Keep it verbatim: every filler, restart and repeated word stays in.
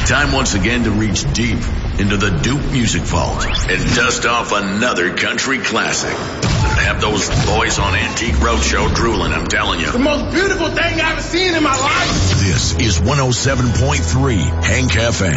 Time once again to reach deep into the Duke Music Vault and dust off another country classic. Have those boys on Antique Roadshow drooling, I'm telling you. The most beautiful thing I've ever seen in my life. This is one oh seven point three Hank F M.